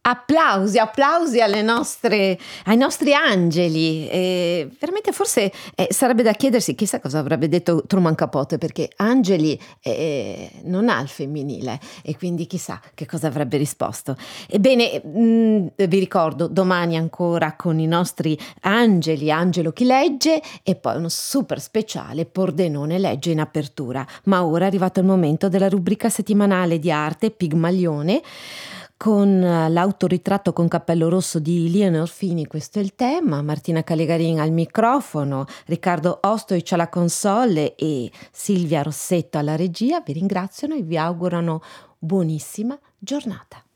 Applausi, applausi ai nostri angeli. Veramente forse sarebbe da chiedersi, chissà cosa avrebbe detto Truman Capote, perché angeli non ha il femminile e quindi chissà che cosa avrebbe risposto. Ebbene, vi ricordo, domani ancora con i nostri angeli, Angelo chi legge e poi uno super speciale, Pordenone legge in apertura. Ma ora è arrivato il momento della rubrica settimanale di arte Pigmalione, con l'autoritratto con cappello rosso di Leonor Fini, questo è il tema, Martina Calegarin al microfono, Riccardo Ostoic alla console e Silvia Rossetto alla regia. Vi ringraziano e vi augurano buonissima giornata.